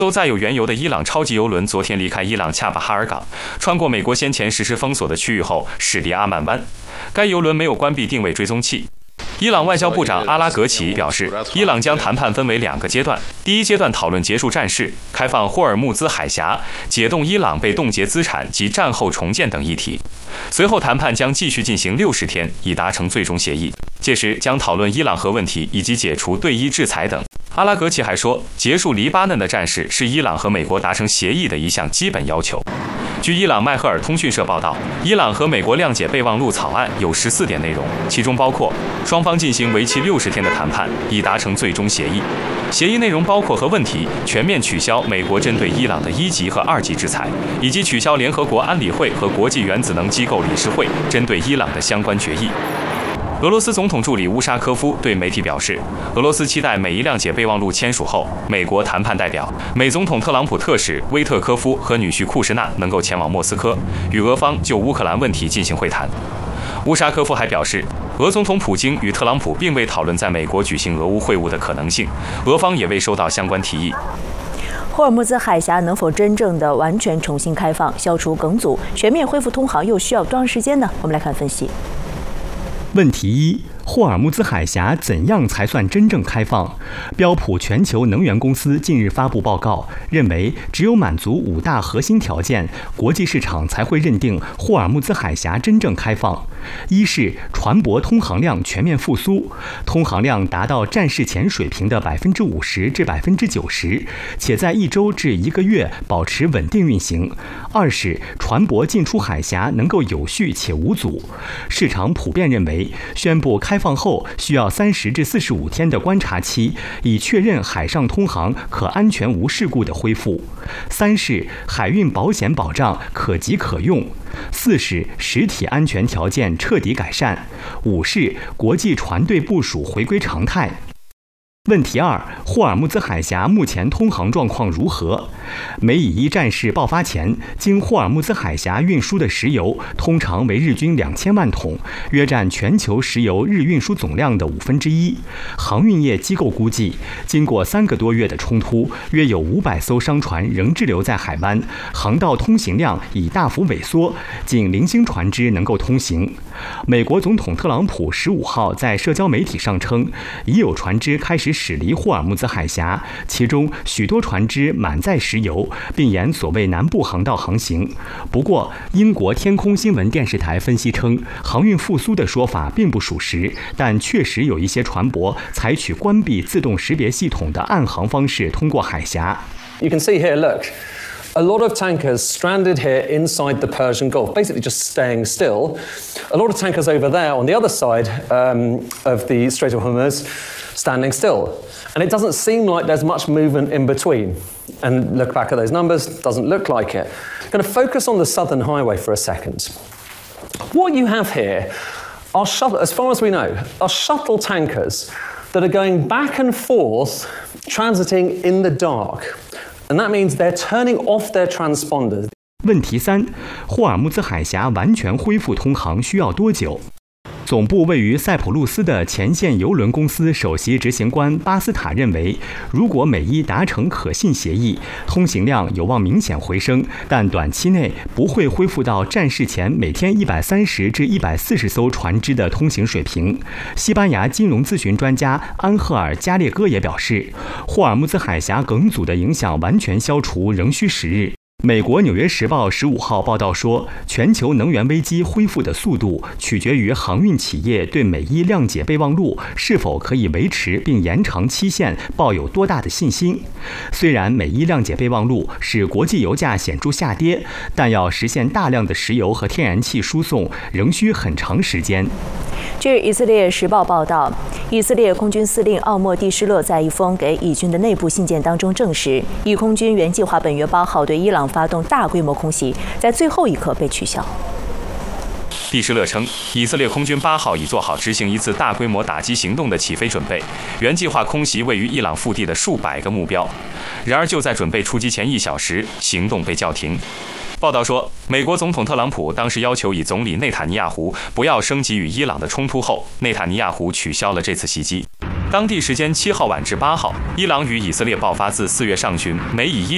载有原油的伊朗超级油轮昨天离开伊朗恰巴哈尔港，穿过美国先前实施封锁的区域后驶离阿曼湾。该油轮没有关闭定位追踪器。伊朗外交部长阿拉格齐表示，伊朗将谈判分为2个阶段，第一阶段讨论结束战事、开放霍尔木兹海峡、解冻伊朗被冻结资产及战后重建等议题。随后谈判将继续进行60天，以达成最终协议。届时将讨论伊朗核问题以及解除对伊制裁等。阿拉格齐还说，结束黎巴嫩的战事是伊朗和美国达成协议的一项基本要求。据伊朗迈赫尔通讯社报道，伊朗和美国谅解备忘录草案有14点内容，其中包括双方进行为期60天的谈判，以达成最终协议。协议内容包括和问题全面取消美国针对伊朗的1级和2级制裁，以及取消联合国安理会和国际原子能机构理事会针对伊朗的相关决议。俄罗斯总统助理乌沙科夫对媒体表示，俄罗斯期待美伊谅解备忘录签署后，美国谈判代表、美总统特朗普特使威特科夫和女婿库什纳能够前往莫斯科，与俄方就乌克兰问题进行会谈。乌沙科夫还表示，俄总统普京与特朗普并未讨论在美国举行俄乌会晤的可能性，俄方也未收到相关提议。 霍尔木兹海峡能否真正的完全重新开放，消除梗阻，全面恢复通航又需要多长时间呢？我们来看分析。 问题一：霍尔木兹海峡怎样才算真正开放？标普全球能源公司近日发布报告，认为只有满足5大核心条件，国际市场才会认定霍尔木兹海峡真正开放。一是船舶通航量全面复苏，通航量达到战事前水平的50%至90%，且在1周至1个月保持稳定运行。二是船舶进出海峡能够有序且无阻。市场普遍认为，宣布开放后需要30至45天的观察期，以确认海上通航可安全无事故的恢复。三是海运保险保障可及可用。四是实体安全条件彻底改善。五是国际船队部署回归常态。问题二：霍尔木兹海峡目前通航状况如何？美以伊战事爆发前，经霍尔木兹海峡运输的石油通常为日均2000万桶，约占全球石油日运输总量的1/5。航运业机构估计，经过3个多月的冲突，约有500艘商船仍滞留在海湾，航道通行量已大幅萎缩，仅零星船只能够通行。美国总统特朗普15号在社交媒体上称，已有船只开始驶离霍尔木兹海峡，其中许多船只满载石油，并沿所谓南部航道航行。不过，英国天空新闻电视台分析称，航运复苏的说法并不属实，但确实有一些船舶采取关闭自动识别系统的暗航方式通过海峡。 You can see here, look.A lot of tankers stranded here inside the Persian Gulf, basically just staying still. A lot of tankers over there on the other side of the Strait of Hormuz standing still. And it doesn't seem like there's much movement in between. And look back at those numbers, doesn't look like it. I'm going to focus on the southern highway for a second. What you have here are, as far as we know, are shuttle tankers that are going back and forth, transiting in the dark.And that means they're turning off their transponders. 问题三：霍尔木兹海峡完全恢复通航需要多久？总部位于塞浦路斯的前线邮轮公司首席执行官巴斯塔认为，如果美伊达成可信协议，通行量有望明显回升，但短期内不会恢复到战事前每天130至140艘船只的通行水平。西班牙金融咨询专家安赫尔·加列戈也表示，霍尔木兹海峡梗阻的影响完全消除仍需时日。美国《纽约时报》15号报道说，全球能源危机恢复的速度取决于航运企业对美伊谅解备忘录是否可以维持并延长期限抱有多大的信心。虽然美伊谅解备忘录使国际油价显著下跌，但要实现大量的石油和天然气输送仍需很长时间。 据以色列时报报道，以色列空军司令奥莫蒂施勒在一封给以军的内部信件当中证实，以空军原计划本月8号对伊朗发动大规模空袭，在最后一刻被取消。 蒂施勒称，以色列空军8号已做好执行一次大规模打击行动的起飞准备，原计划空袭位于伊朗腹地的数百个目标。然而，就在准备出击前1小时，行动被叫停。报道说，美国总统特朗普当时要求以总理内塔尼亚胡不要升级与伊朗的冲突后，内塔尼亚胡取消了这次袭击。当地时间7号晚至8号，伊朗与以色列爆发自4月上旬美以伊